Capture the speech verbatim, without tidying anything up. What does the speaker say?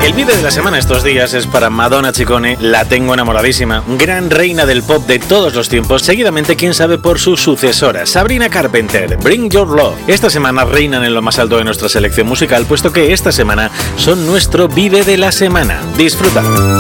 El vídeo de la semana estos días es para Madonna Ciccone, la tengo enamoradísima, gran reina del pop de todos los tiempos, seguidamente quién sabe por su sucesora, Sabrina Carpenter, Bring Your Love. Esta semana reinan en lo más alto de nuestra selección musical, puesto que esta semana son nuestro Vive de la semana. Disfruta.